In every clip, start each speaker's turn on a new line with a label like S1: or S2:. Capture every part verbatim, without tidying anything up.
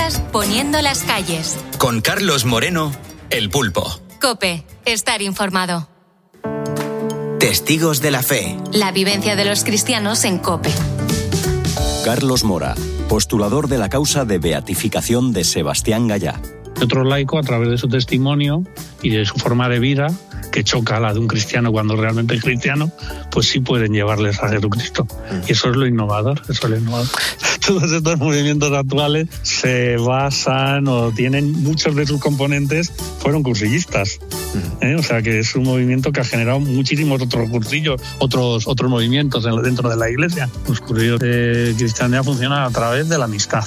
S1: días poniendo las calles.
S2: Con Carlos Moreno, El Pulpo.
S1: COPE, estar informado.
S2: Testigos de la fe.
S1: La vivencia de los cristianos en COPE.
S3: Carlos Mora, postulador de la causa de beatificación de Sebastián Gallá.
S4: Otro laico, a través de su testimonio y de su forma de vida, que choca a la de un cristiano cuando realmente es cristiano, pues sí pueden llevarles a Jesucristo. Y eso es lo innovador, eso es lo innovador. Todos estos movimientos actuales se basan o tienen muchos de sus componentes, fueron cursillistas. ¿eh? O sea que es un movimiento que ha generado muchísimos otros cursillos, otros, otros movimientos dentro de la Iglesia. Los cursillos de cristiandad funcionan a través de la amistad.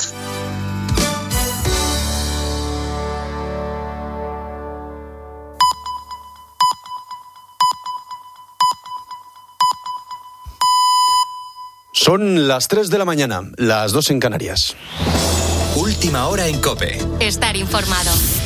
S5: Son las tres de la mañana, las dos en Canarias.
S2: Última hora en COPE.
S1: Estar informado.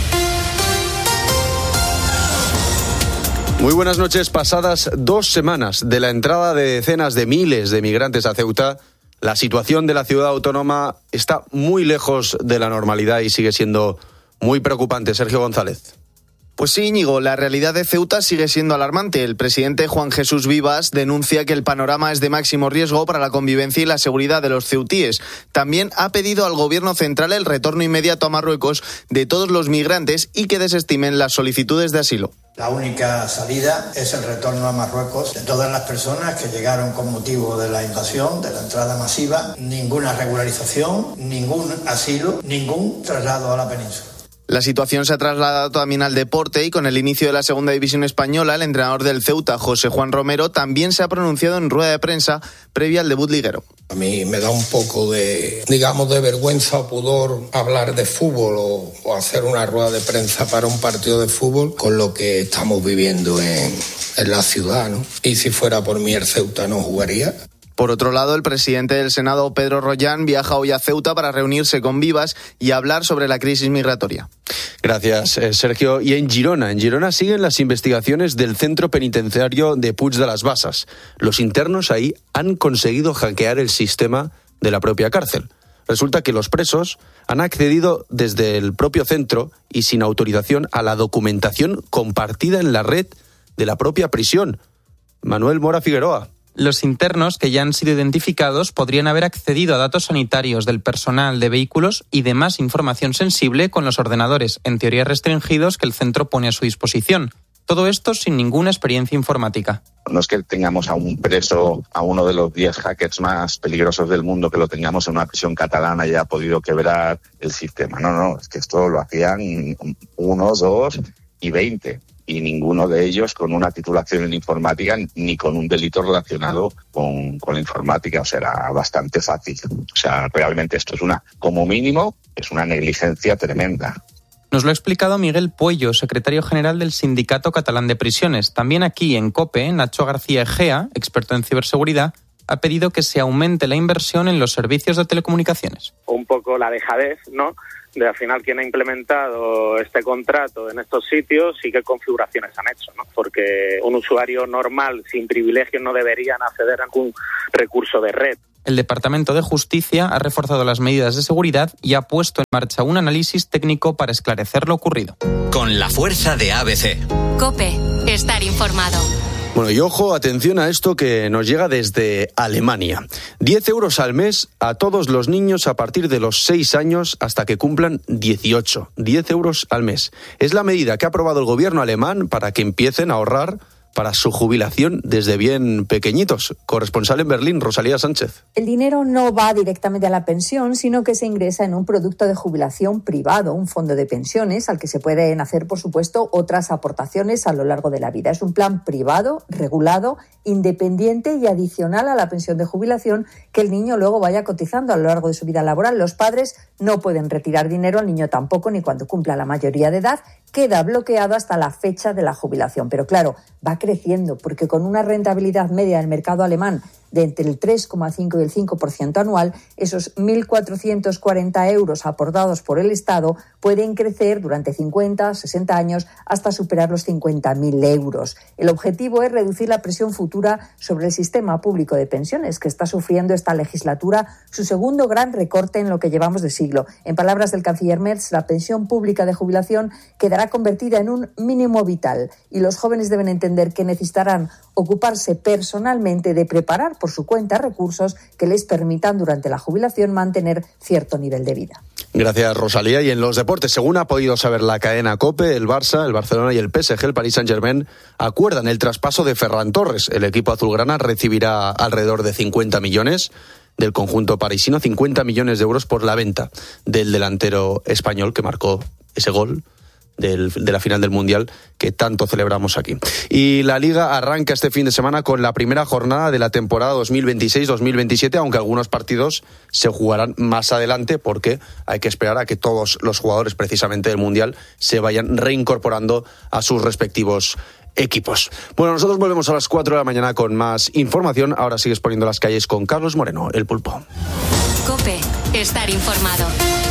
S5: Muy buenas noches. Pasadas dos semanas de la entrada de decenas de miles de migrantes a Ceuta, la situación de la ciudad autónoma está muy lejos de la normalidad y sigue siendo muy preocupante. Sergio González.
S6: Pues sí, Íñigo, la realidad de Ceuta sigue siendo alarmante. El presidente Juan Jesús Vivas denuncia que el panorama es de máximo riesgo para la convivencia y la seguridad de los ceutíes. También ha pedido al gobierno central el retorno inmediato a Marruecos de todos los migrantes y que desestimen las solicitudes de asilo.
S7: La única salida es el retorno a Marruecos de todas las personas que llegaron con motivo de la invasión, de la entrada masiva. Ninguna regularización, ningún asilo, ningún traslado a la península.
S6: La situación se ha trasladado también al deporte y con el inicio de la segunda división española, el entrenador del Ceuta, José Juan Romero, también se ha pronunciado en rueda de prensa previa al debut liguero.
S8: A mí me da un poco de, digamos, de vergüenza o pudor hablar de fútbol o, o hacer una rueda de prensa para un partido de fútbol con lo que estamos viviendo en, en la ciudad, ¿no? Y si fuera por mí el Ceuta no jugaría.
S6: Por otro lado, el presidente del Senado, Pedro Rollán, viaja hoy a Ceuta para reunirse con Vivas y hablar sobre la crisis migratoria.
S5: Gracias, Sergio. Y en Girona, en Girona siguen las investigaciones del centro penitenciario de Puig de las Basas. Los internos ahí han conseguido hackear el sistema de la propia cárcel. Resulta que los presos han accedido desde el propio centro y sin autorización a la documentación compartida en la red de la propia prisión. Manuel Mora Figueroa.
S9: Los internos, que ya han sido identificados, podrían haber accedido a datos sanitarios del personal, de vehículos y demás información sensible con los ordenadores, en teoría restringidos, que el centro pone a su disposición. Todo esto sin ninguna experiencia informática.
S10: No es que tengamos a un preso, a uno de los diez hackers más peligrosos del mundo, que lo tengamos en una prisión catalana y haya podido quebrar el sistema. No, no, es que esto lo hacían uno, dos y veinte. Y ninguno de ellos con una titulación en informática ni con un delito relacionado con, con la informática. O sea, era bastante fácil. O sea, realmente esto es una, como mínimo, es una negligencia tremenda.
S9: Nos lo ha explicado Miguel Puello, secretario general del Sindicato Catalán de Prisiones. También aquí en COPE, Nacho García Egea, experto en ciberseguridad, ha pedido que se aumente la inversión en los servicios de telecomunicaciones.
S11: Un poco la dejadez, ¿no?, de al final quién ha implementado este contrato en estos sitios y qué configuraciones han hecho, ¿no? Porque un usuario normal sin privilegios no deberían acceder a un recurso de red.
S9: El Departamento de Justicia ha reforzado las medidas de seguridad y ha puesto en marcha un análisis técnico para esclarecer lo ocurrido.
S2: Con la fuerza de A B C.
S1: COPE, estar informado.
S5: Bueno, y ojo, atención a esto que nos llega desde Alemania. diez euros al mes a todos los niños a partir de los seis años hasta que cumplan dieciocho. diez euros al mes. Es la medida que ha aprobado el gobierno alemán para que empiecen a ahorrar para su jubilación desde bien pequeñitos. Corresponsal en Berlín, Rosalía Sánchez.
S12: El dinero no va directamente a la pensión, sino que se ingresa en un producto de jubilación privado, un fondo de pensiones, al que se pueden hacer, por supuesto, otras aportaciones a lo largo de la vida. Es un plan privado, regulado, independiente y adicional a la pensión de jubilación que el niño luego vaya cotizando a lo largo de su vida laboral. Los padres no pueden retirar dinero, el niño tampoco, ni cuando cumpla la mayoría de edad. Queda bloqueado hasta la fecha de la jubilación. Pero claro, va creciendo, porque con una rentabilidad media del mercado alemán de entre el tres coma cinco y el cinco por ciento anual, esos mil cuatrocientos cuarenta euros aportados por el Estado pueden crecer durante cincuenta, sesenta años hasta superar los cincuenta mil euros. El objetivo es reducir la presión futura sobre el sistema público de pensiones, que está sufriendo esta legislatura su segundo gran recorte en lo que llevamos de siglo. En palabras del canciller Merz, la pensión pública de jubilación quedará convertida en un mínimo vital y los jóvenes deben entender que necesitarán ocuparse personalmente de preparar por su cuenta recursos que les permitan durante la jubilación mantener cierto nivel de vida.
S5: Gracias, Rosalía. Y en los deportes, según ha podido saber la cadena COPE, el Barça, el Barcelona y el P S G, el Paris Saint-Germain, acuerdan el traspaso de Ferran Torres. El equipo azulgrana recibirá alrededor de cincuenta millones del conjunto parisino, cincuenta millones de euros por la venta del delantero español que marcó ese gol Del, de la final del Mundial que tanto celebramos aquí. Y la Liga arranca este fin de semana con la primera jornada de la temporada dos mil veintiséis dos mil veintisiete, aunque algunos partidos se jugarán más adelante porque hay que esperar a que todos los jugadores precisamente del Mundial se vayan reincorporando a sus respectivos equipos. Bueno, nosotros volvemos a las cuatro de la mañana con más información. Ahora sigues poniendo las calles con Carlos Moreno, el Pulpo.
S1: COPE, estar informado.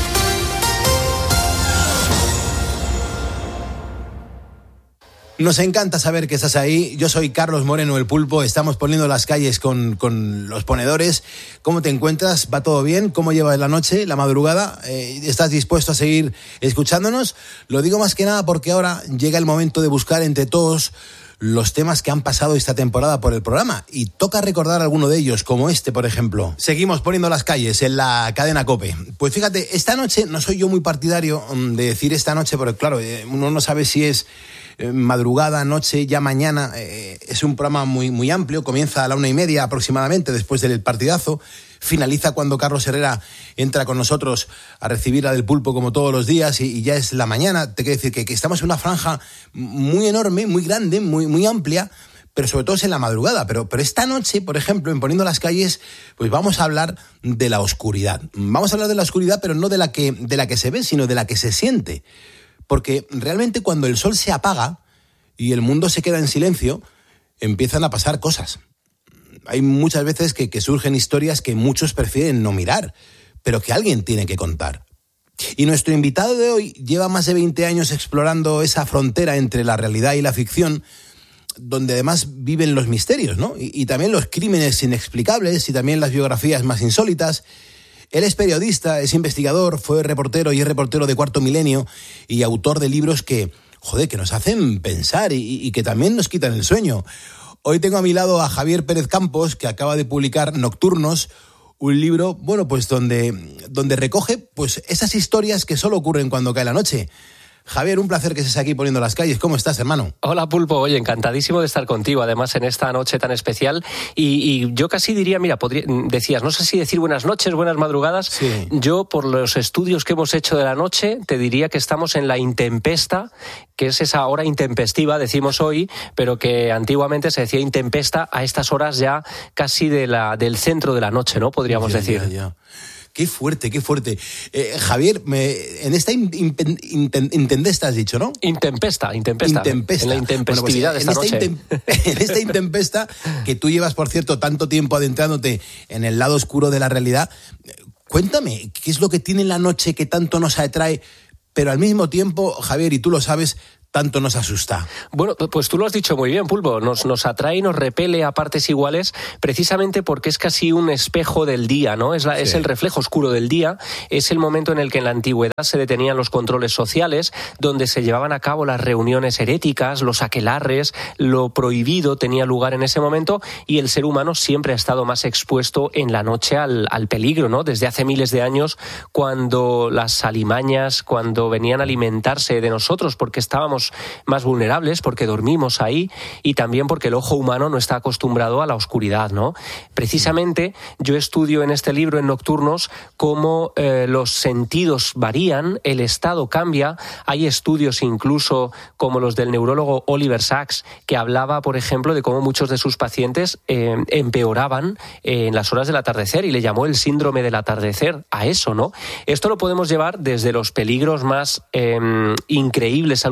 S13: Nos encanta saber que estás ahí. Yo soy Carlos Moreno, el Pulpo. Estamos poniendo las calles con, con los ponedores. ¿Cómo te encuentras? ¿Va todo bien? ¿Cómo llevas la noche, la madrugada? Eh, ¿Estás dispuesto a seguir escuchándonos? Lo digo más que nada porque ahora llega el momento de buscar entre todos los temas que han pasado esta temporada por el programa. Y toca recordar alguno de ellos, como este, por ejemplo. Seguimos poniendo las calles en la cadena COPE. Pues fíjate, esta noche no soy yo muy partidario de decir esta noche, porque claro, uno no sabe si es madrugada, noche, ya mañana. Eh, es un programa muy, muy amplio, comienza a la una y media aproximadamente después del partidazo, finaliza cuando Carlos Herrera entra con nosotros a recibir a Del Pulpo como todos los días y, y ya es la mañana. Te quiero decir que, que estamos en una franja muy enorme, muy grande, muy, muy amplia, pero sobre todo es en la madrugada. Pero, pero esta noche, por ejemplo, en Poniendo las Calles, pues vamos a hablar de la oscuridad. Vamos a hablar de la oscuridad, pero no de la que, de la que se ve, sino de la que se siente. Porque realmente cuando el sol se apaga y el mundo se queda en silencio, empiezan a pasar cosas. Hay muchas veces que, que surgen historias que muchos prefieren no mirar, pero que alguien tiene que contar. Y nuestro invitado de hoy lleva más de veinte años explorando esa frontera entre la realidad y la ficción, donde además viven los misterios, ¿no? Y, y también los crímenes inexplicables y también las biografías más insólitas. Él es periodista, es investigador, fue reportero y es reportero de Cuarto Milenio y autor de libros que, joder, que nos hacen pensar y, y que también nos quitan el sueño. Hoy tengo a mi lado a Javier Pérez Campos, que acaba de publicar Nocturnos, un libro, bueno, pues donde, donde recoge pues esas historias que solo ocurren cuando cae la noche. Javier, un placer que estés aquí poniendo las calles. ¿Cómo estás, hermano?
S14: Hola, Pulpo. Oye, encantadísimo de estar contigo, además, en esta noche tan especial. Y, y yo casi diría, mira, podría, decías, no sé si decir buenas noches, buenas madrugadas.
S13: Sí.
S14: Yo, por los estudios que hemos hecho de la noche, te diría que estamos en la intempesta, que es esa hora intempestiva, decimos hoy, pero que antiguamente se decía intempesta a estas horas ya casi de la, del centro de la noche, ¿no? Podríamos
S13: ya,
S14: decir.
S13: Ya, ya. Qué fuerte, qué fuerte. Eh, Javier, me, en esta in, in, in, intempesta has dicho, ¿no?
S14: Intempesta, intempesta.
S13: Intempesta.
S14: En la intempestividad
S13: bueno, pues,
S14: de esta
S13: en
S14: noche.
S13: Esta intem, en esta intempesta, que tú llevas, por cierto, tanto tiempo adentrándote en el lado oscuro de la realidad, cuéntame, ¿qué es lo que tiene la noche que tanto nos atrae, pero al mismo tiempo, Javier, y tú lo sabes, tanto nos asusta?
S14: Bueno, pues tú lo has dicho muy bien, Pulpo. Nos, nos atrae y nos repele a partes iguales, precisamente porque es casi un espejo del día, ¿no? Es, la, sí. es el reflejo oscuro del día. Es el momento en el que en la antigüedad se detenían los controles sociales, donde se llevaban a cabo las reuniones heréticas, los aquelarres, lo prohibido tenía lugar en ese momento, y el ser humano siempre ha estado más expuesto en la noche al, al peligro, ¿no? Desde hace miles de años, cuando las alimañas, cuando venían a alimentarse de nosotros, porque estábamos más vulnerables, porque dormimos ahí, y también porque el ojo humano no está acostumbrado a la oscuridad, ¿no? Precisamente yo estudio en este libro, en Nocturnos, cómo eh, los sentidos varían, el estado cambia. Hay estudios incluso como los del neurólogo Oliver Sacks, que hablaba, por ejemplo, de cómo muchos de sus pacientes eh, empeoraban eh, en las horas del atardecer, y le llamó el síndrome del atardecer a eso, ¿no? Esto lo podemos llevar desde los peligros más eh, increíbles, alucinantes,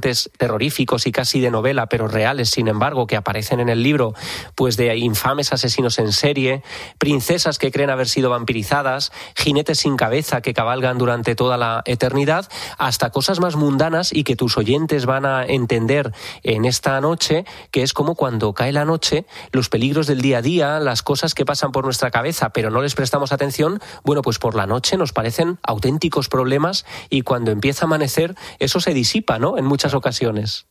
S14: antecedentes terroríficos y casi de novela, pero reales, sin embargo, que aparecen en el libro, pues de infames asesinos en serie, princesas que creen haber sido vampirizadas, jinetes sin cabeza que cabalgan durante toda la eternidad, hasta cosas más mundanas y que tus oyentes van a entender en esta noche, que es como cuando cae la noche, los peligros del día a día, las cosas que pasan por nuestra cabeza, pero no les prestamos atención, bueno, pues por la noche nos parecen auténticos problemas y cuando empieza a amanecer eso se disipa, ¿no?, en muchas ocasiones.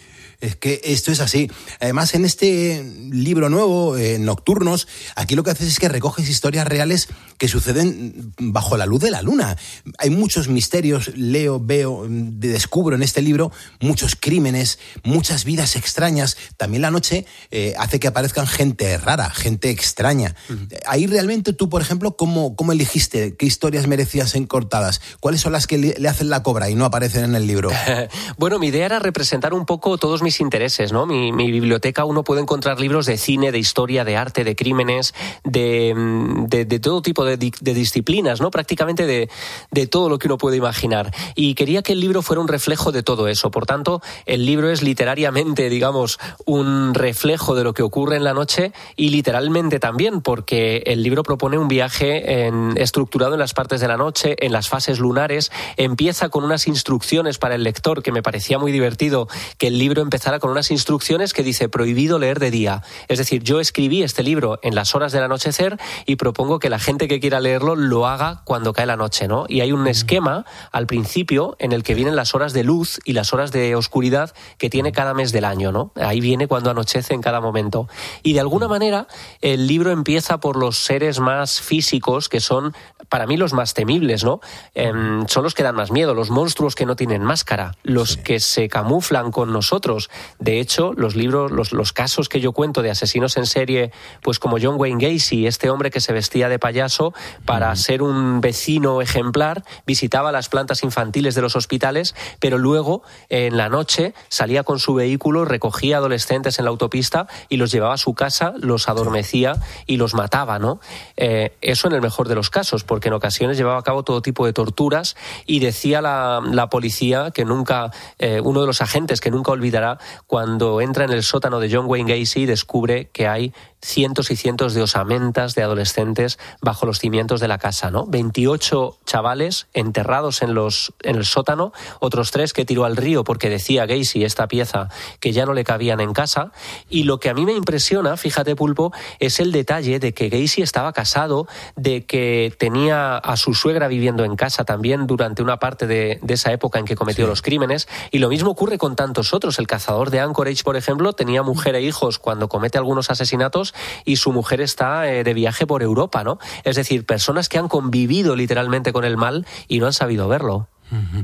S13: Es que esto es así. Además, en este libro nuevo, eh, Nocturnos, aquí lo que haces es que recoges historias reales que suceden bajo la luz de la luna. Hay muchos misterios, leo, veo, descubro en este libro muchos crímenes, muchas vidas extrañas. También la noche eh, hace que aparezcan gente rara, gente extraña. Uh-huh. Ahí realmente tú, por ejemplo, ¿cómo, cómo elegiste qué historias merecías ser cortadas? ¿Cuáles son las que le, le hacen la cobra y no aparecen en el libro?
S14: Bueno, mi idea era representar un poco todos mis mis intereses, ¿no? Mi, mi biblioteca, uno puede encontrar libros de cine, de historia, de arte, de crímenes, de, de, de todo tipo de, de disciplinas, ¿no? Prácticamente de, de todo lo que uno puede imaginar. Y quería que el libro fuera un reflejo de todo eso. Por tanto, el libro es literariamente, digamos, un reflejo de lo que ocurre en la noche y literalmente también, porque el libro propone un viaje en, estructurado en las partes de la noche, en las fases lunares. Empieza con unas instrucciones para el lector, que me parecía muy divertido que el libro empezara con unas instrucciones que dice prohibido leer de día. Es decir, yo escribí este libro en las horas del anochecer y propongo que la gente que quiera leerlo lo haga cuando cae la noche, ¿no? Y hay un esquema al principio en el que vienen las horas de luz y las horas de oscuridad que tiene cada mes del año, ¿no? Ahí viene cuando anochece en cada momento. Y de alguna manera el libro empieza por los seres más físicos, que son para mí los más temibles, ¿no? Eh, son los que dan más miedo, los monstruos que no tienen máscara, los sí. que se camuflan con nosotros. De hecho, los libros, los, los casos que yo cuento de asesinos en serie, pues como John Wayne Gacy, este hombre que se vestía de payaso para uh-huh. ser un vecino ejemplar, visitaba las plantas infantiles de los hospitales, pero luego en la noche salía con su vehículo, recogía adolescentes en la autopista y los llevaba a su casa, los adormecía y los mataba, ¿no? Eh, eso en el mejor de los casos, porque en ocasiones llevaba a cabo todo tipo de torturas y decía la, la policía que nunca, eh, uno de los agentes que nunca olvidará cuando entra en el sótano de John Wayne Gacy y descubre que hay cientos y cientos de osamentas de adolescentes bajo los cimientos de la casa, ¿no? veintiocho chavales enterrados en los en el sótano, otros tres que tiró al río porque decía Gacy, esta pieza, que ya no le cabían en casa. Y lo que a mí me impresiona, fíjate, Pulpo, es el detalle de que Gacy estaba casado, de que tenía a su suegra viviendo en casa también durante una parte de, de esa época en que cometió sí. los crímenes. Y lo mismo ocurre con tantos otros. El cazador de Anchorage, por ejemplo, tenía mujer e hijos cuando comete algunos asesinatos y su mujer está eh, de viaje por Europa, ¿no? Es decir, personas que han convivido literalmente con el mal y no han sabido verlo.
S13: Uh-huh.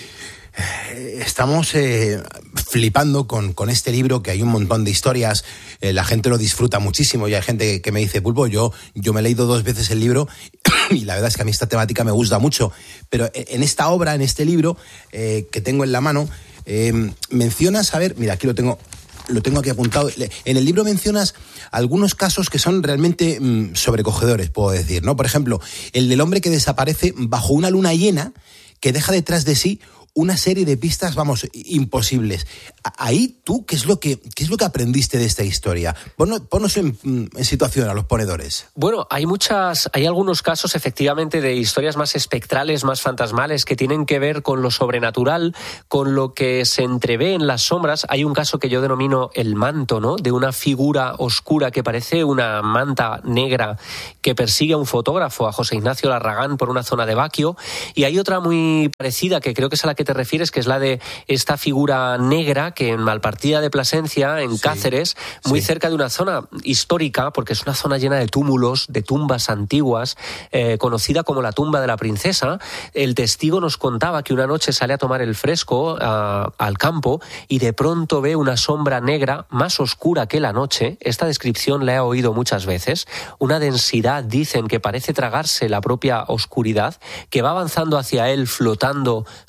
S13: Estamos eh, flipando con, con este libro, que hay un montón de historias, eh, la gente lo disfruta muchísimo y hay gente que me dice, Pulpo, yo, yo me he leído dos veces el libro y la verdad es que a mí esta temática me gusta mucho, pero en esta obra, en este libro eh, que tengo en la mano, eh, mencionas, a ver, mira, aquí lo tengo... Lo tengo aquí apuntado. En el libro mencionas algunos casos que son realmente mmm, sobrecogedores, puedo decir, ¿no? Por ejemplo, el del hombre que desaparece bajo una luna llena que deja detrás de sí una serie de pistas, vamos, imposibles. Ahí tú, ¿qué es lo que, qué es lo que aprendiste de esta historia? Ponnos, ponnos en, en situación a los ponedores.
S14: Bueno, hay muchas, hay algunos casos efectivamente de historias más espectrales, más fantasmales, que tienen que ver con lo sobrenatural, con lo que se entrevé en las sombras. Hay un caso que yo denomino el manto, ¿no? De una figura oscura que parece una manta negra que persigue a un fotógrafo, a José Ignacio Larragán, por una zona de Baquio. Y hay otra muy parecida, que creo que es a la que te refieres, que es la de esta figura negra que en Malpartida de Plasencia, en sí, Cáceres, muy sí. cerca de una zona histórica, porque es una zona llena de túmulos, de tumbas antiguas, eh, conocida como la tumba de la princesa. El testigo nos contaba que una noche sale a tomar el fresco a, al campo y de pronto ve una sombra negra más oscura que la noche. Esta descripción la he oído muchas veces. Una densidad, dicen, que parece tragarse la propia oscuridad, que va avanzando hacia él flotando sobre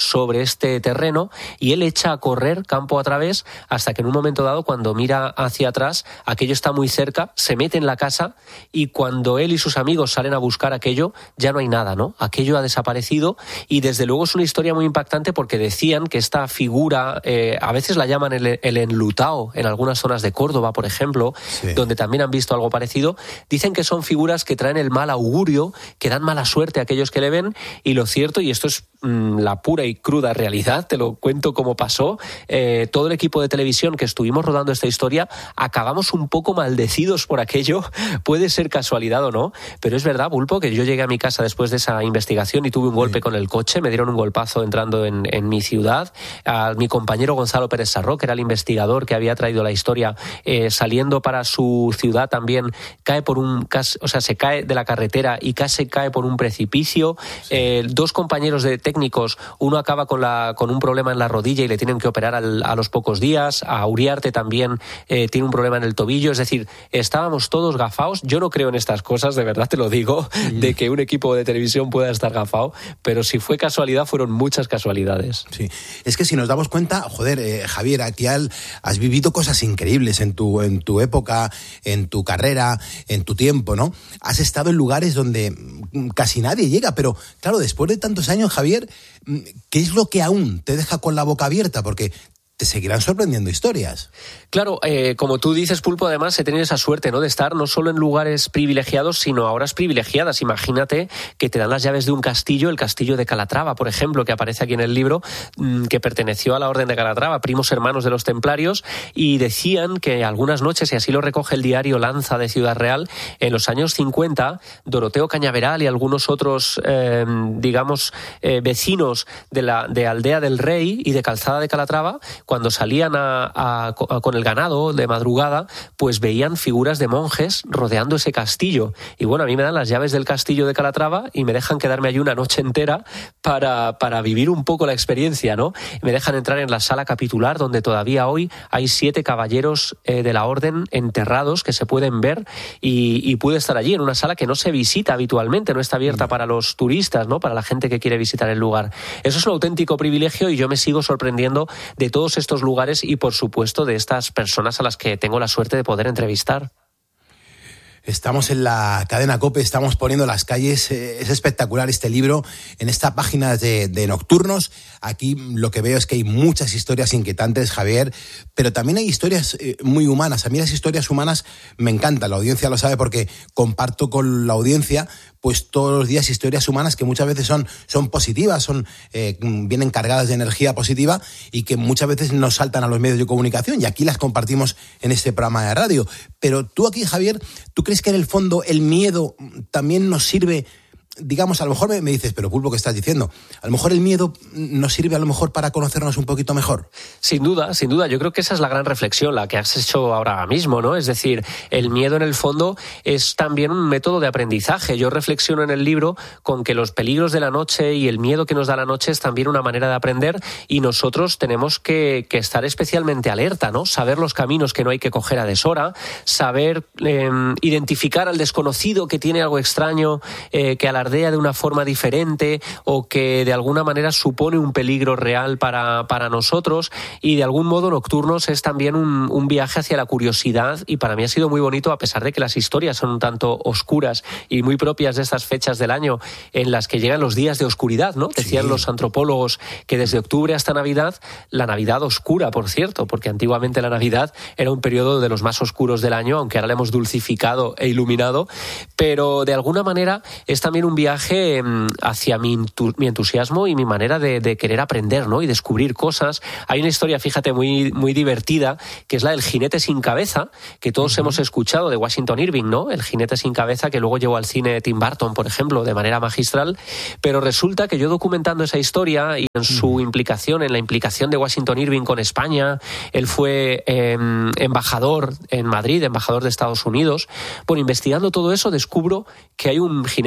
S14: este terreno y él echa a correr campo a través hasta que en un momento dado, cuando mira hacia atrás, aquello está muy cerca, se mete en la casa y cuando él y sus amigos salen a buscar aquello, ya no hay nada, ¿no? Aquello ha desaparecido y desde luego es una historia muy impactante porque decían que esta figura, eh, a veces la llaman el, el enlutao en algunas zonas de Córdoba, por ejemplo, sí. donde también han visto algo parecido. Dicen que son figuras que traen el mal augurio, que dan mala suerte a aquellos que le ven, y lo cierto, y esto es mmm, la pura y cruda realidad, te lo cuento como pasó, eh, todo el equipo de televisión que estuvimos rodando esta historia acabamos un poco maldecidos por aquello. Puede ser casualidad o no, pero es verdad, Pulpo, que yo llegué a mi casa después de esa investigación y tuve un golpe sí. con el coche, me dieron un golpazo entrando en, en mi ciudad. A mi compañero Gonzalo Pérez Sarró, que era el investigador que había traído la historia, eh, saliendo para su ciudad también cae por un, o sea, se cae de la carretera y casi cae por un precipicio. Sí. Eh, dos compañeros de técnicos, uno acaba con la con un problema en la rodilla y le tienen que operar al, a los pocos días. A Uriarte también eh, tiene un problema en el tobillo. Es decir, estábamos todos gafaos. Yo no creo en estas cosas, de verdad te lo digo, mm. de que un equipo de televisión pueda estar gafao, pero si fue casualidad, fueron muchas casualidades.
S13: Sí, es que si nos damos cuenta, joder, eh, Javier, aquí al, has vivido cosas increíbles en tu, en tu época, en tu carrera, en tu tiempo, ¿no? Has estado en lugares donde casi nadie llega, pero claro, después de tantos años, Javier, ¿qué es lo que aún te deja con la boca abierta? Porque te seguirán sorprendiendo historias.
S14: Claro, eh, como tú dices, Pulpo, además he tenido esa suerte, ¿no?, de estar no solo en lugares privilegiados, sino a horas privilegiadas. Imagínate que te dan las llaves de un castillo, el castillo de Calatrava, por ejemplo, que aparece aquí en el libro, mmm, que perteneció a la Orden de Calatrava, primos hermanos de los templarios, y decían que algunas noches, y así lo recoge el diario Lanza de Ciudad Real, en los años cincuenta, Doroteo Cañaveral y algunos otros, eh, digamos, eh, vecinos de la de Aldea del Rey y de Calzada de Calatrava, cuando salían a, a, a, con el ganado de madrugada, pues veían figuras de monjes rodeando ese castillo. Y bueno, a mí me dan las llaves del castillo de Calatrava y me dejan quedarme allí una noche entera para, para vivir un poco la experiencia, ¿no? Me dejan entrar en la sala capitular, donde todavía hoy hay siete caballeros eh, de la orden enterrados que se pueden ver, y, y pude estar allí en una sala que no se visita habitualmente, no está abierta para los turistas, ¿no?, para la gente que quiere visitar el lugar. Eso es un auténtico privilegio y yo me sigo sorprendiendo de todos estos lugares y, por supuesto, de estas personas a las que tengo la suerte de poder entrevistar.
S13: Estamos en la cadena COPE, estamos poniendo las calles. Es espectacular este libro en esta página de, de Nocturnos. Aquí lo que veo es que hay muchas historias inquietantes, Javier, pero también hay historias eh, muy humanas. A mí las historias humanas me encantan, la audiencia lo sabe porque comparto con la audiencia pues todos los días historias humanas que muchas veces son, son positivas, son eh, vienen cargadas de energía positiva y que muchas veces nos saltan a los medios de comunicación, y aquí las compartimos en este programa de radio. Pero tú aquí, Javier, ¿tú crees que en el fondo el miedo también nos sirve? Digamos, a lo mejor me, me dices, pero Pulpo, ¿qué estás diciendo? A lo mejor el miedo nos sirve a lo mejor para conocernos un poquito mejor.
S14: Sin duda, sin duda. Yo creo que esa es la gran reflexión, la que has hecho ahora mismo, ¿no? Es decir, el miedo en el fondo es también un método de aprendizaje. Yo reflexiono en el libro con que los peligros de la noche y el miedo que nos da la noche es también una manera de aprender, y nosotros tenemos que, que estar especialmente alerta, ¿no? Saber los caminos que no hay que coger a deshora, saber eh, identificar al desconocido que tiene algo extraño, eh, que alardea de una forma diferente o que de alguna manera supone un peligro real para, para nosotros. Y de algún modo Nocturnos es también un, un viaje hacia la curiosidad, y para mí ha sido muy bonito, a pesar de que las historias son un tanto oscuras y muy propias de estas fechas del año en las que llegan los días de oscuridad, ¿no? Decían sí. los antropólogos que desde octubre hasta Navidad, la Navidad oscura, por cierto, porque antiguamente la Navidad era un periodo de los más oscuros del año, aunque ahora la hemos dulcificado e iluminado, pero de alguna manera es también un viaje hacia mi, mi entusiasmo y mi manera de, de querer aprender, ¿no?, y descubrir cosas. Hay una historia, fíjate, muy, muy divertida, que es la del jinete sin cabeza, que todos uh-huh. hemos escuchado, de Washington Irving, ¿no? El jinete sin cabeza, que luego llevó al cine Tim Burton, por ejemplo, de manera magistral. Pero resulta que yo, documentando esa historia y en su uh-huh. implicación, en la implicación de Washington Irving con España, él fue eh, embajador en Madrid, embajador de Estados Unidos. Bueno, investigando todo eso, descubro que hay un jinete sin cabeza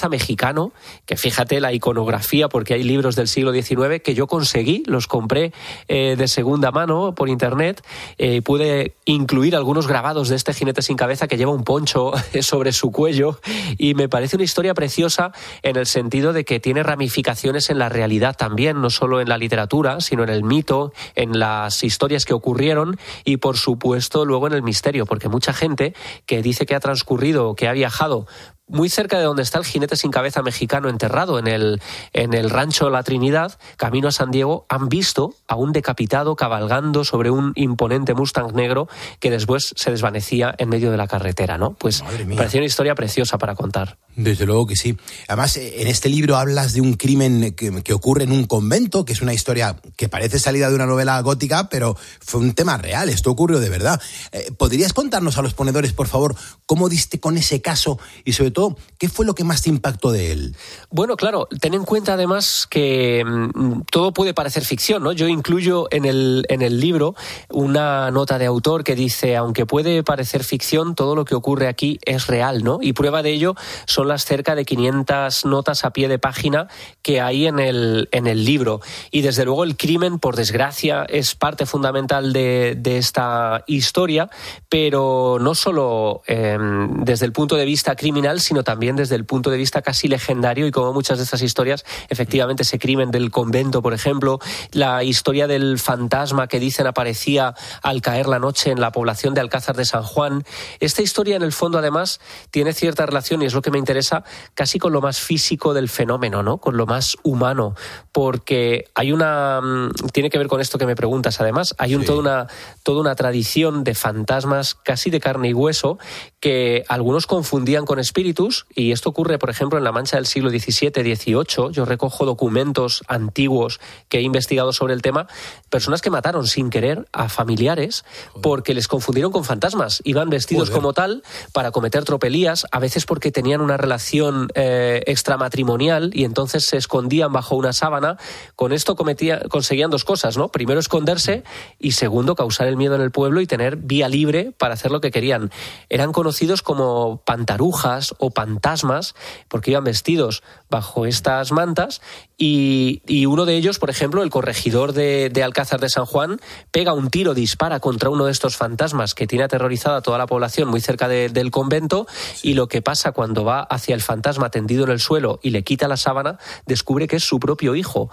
S14: cabeza mexicano, que fíjate la iconografía, porque hay libros del siglo diecinueve que yo conseguí, los compré eh, de segunda mano por internet, eh, pude incluir algunos grabados de este jinete sin cabeza que lleva un poncho sobre su cuello, y me parece una historia preciosa en el sentido de que tiene ramificaciones en la realidad también, no solo en la literatura, sino en el mito, en las historias que ocurrieron y, por supuesto, luego en el misterio, porque mucha gente que dice que ha transcurrido, que ha viajado muy cerca de donde está el jinete sin cabeza mexicano enterrado en el, en el rancho La Trinidad, camino a San Diego, han visto a un decapitado cabalgando sobre un imponente Mustang negro que después se desvanecía en medio de la carretera, ¿no? Pues me pareció una historia preciosa para contar.
S13: Desde luego que sí. Además, en este libro hablas de un crimen que, que ocurre en un convento, que es una historia que parece salida de una novela gótica, pero fue un tema real, esto ocurrió de verdad. Eh, ¿Podrías contarnos a los ponedores, por favor, cómo diste con ese caso y, sobre todo, qué fue lo que más te impactó de él?
S14: Bueno, claro, ten en cuenta además que mmm, todo puede parecer ficción, ¿no? Yo incluyo en el, en el libro una nota de autor que dice, aunque puede parecer ficción, todo lo que ocurre aquí es real, ¿no? Y prueba de ello son las cerca de quinientas notas a pie de página que hay en el, en el libro. Y desde luego el crimen, por desgracia, es parte fundamental de, de esta historia, pero no solo eh, desde el punto de vista criminal, sino también desde el punto de vista casi legendario, y como muchas de estas historias, efectivamente ese crimen del convento, por ejemplo, la historia del fantasma que dicen aparecía al caer la noche en la población de Alcázar de San Juan. Esta historia, en el fondo, además, tiene cierta relación, y es lo que me interesa, casi con lo más físico del fenómeno, ¿no? Con lo más humano, porque hay una... tiene que ver con esto que me preguntas, además, hay un, sí. toda, una, toda una tradición de fantasmas casi de carne y hueso que algunos confundían con espíritus, y esto ocurre, por ejemplo, en la Mancha del siglo diecisiete dieciocho. Yo recojo documentos antiguos que he investigado sobre el tema, personas que mataron sin querer a familiares porque les confundieron con fantasmas. Iban vestidos Joder. como tal para cometer tropelías, a veces porque tenían una relación eh, extramatrimonial y entonces se escondían bajo una sábana. Con esto cometía, conseguían dos cosas, ¿no? Primero, esconderse, y segundo, causar el miedo en el pueblo y tener vía libre para hacer lo que querían. Eran conocidos como pantarujas o fantasmas porque iban vestidos bajo estas mantas, y, y uno de ellos, por ejemplo, el corregidor de, de Alcázar de San Juan, pega un tiro, dispara contra uno de estos fantasmas que tiene aterrorizada a toda la población muy cerca de, del convento, sí. y lo que pasa cuando va hacia el fantasma tendido en el suelo y le quita la sábana, descubre que es su propio hijo.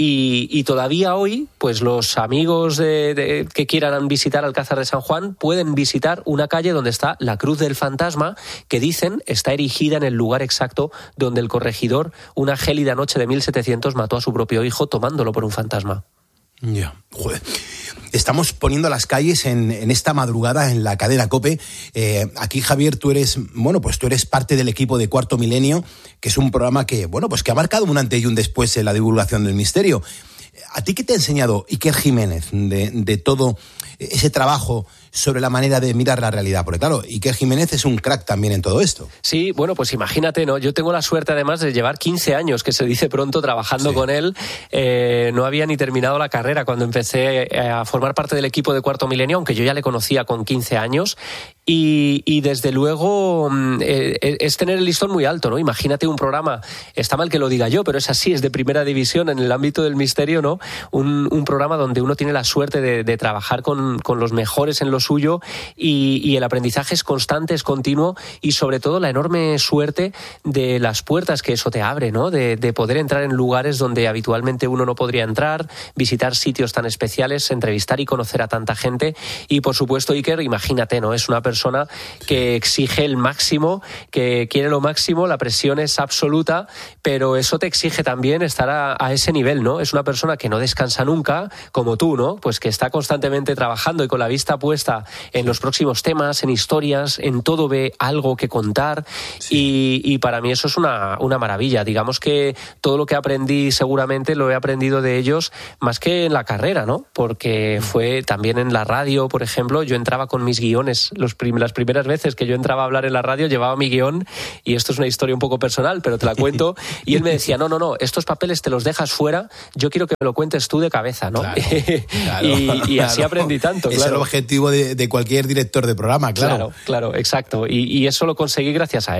S14: Y, y todavía hoy, pues los amigos de, de, que quieran visitar Alcázar de San Juan pueden visitar una calle donde está la cruz del fantasma, que dicen está erigida en el lugar exacto donde el corregidor, una gélida noche de mil setecientos, mató a su propio hijo tomándolo por un fantasma.
S13: Ya, yeah. Joder. Estamos poniendo las calles en, en esta madrugada en la cadena COPE. Eh, aquí, Javier, tú eres, bueno, pues tú eres parte del equipo de Cuarto Milenio, que es un programa que, bueno, pues que ha marcado un antes y un después en la divulgación del misterio. ¿A ti qué te ha enseñado Iker Jiménez de, de todo ese trabajo sobre la manera de mirar la realidad? Porque claro, Iker Jiménez es un crack también en todo esto.
S14: Sí, bueno, pues imagínate, ¿no? Yo tengo la suerte además de llevar quince años, que se dice pronto, trabajando sí. con él. Eh, no había ni terminado la carrera cuando empecé a formar parte del equipo de Cuarto Milenio, aunque yo ya le conocía con quince años. Y, y desde luego eh, es tener el listón muy alto, ¿no? Imagínate un programa, está mal que lo diga yo, pero es así, es de primera división en el ámbito del misterio, ¿no? Un, un programa donde uno tiene la suerte de, de trabajar con, con los mejores en lo suyo, y, y el aprendizaje es constante, es continuo, y sobre todo la enorme suerte de las puertas que eso te abre, ¿no? De, de poder entrar en lugares donde habitualmente uno no podría entrar, visitar sitios tan especiales, entrevistar y conocer a tanta gente. Y por supuesto, Iker, imagínate, ¿no? Es una persona persona que exige el máximo, que quiere lo máximo, la presión es absoluta, pero eso te exige también estar a, a ese nivel, ¿no? Es una persona que no descansa nunca, como tú, ¿no? Pues que está constantemente trabajando y con la vista puesta en los próximos temas, en historias, en todo ve algo que contar, sí. y, y para mí eso es una, una maravilla. Digamos que todo lo que aprendí seguramente lo he aprendido de ellos más que en la carrera, ¿no? Porque fue también en la radio, por ejemplo, yo entraba con mis guiones, los prim- las primeras veces que yo entraba a hablar en la radio llevaba mi guión, y esto es una historia un poco personal, pero te la cuento, y él me decía, no, no, no, estos papeles te los dejas fuera, yo quiero que me lo cuentes tú de cabeza, ¿no? Claro, claro, y, y así claro. aprendí tanto, claro.
S13: Es el objetivo de, de cualquier director de programa, claro.
S14: Claro, claro, exacto, y, y eso lo conseguí gracias a él.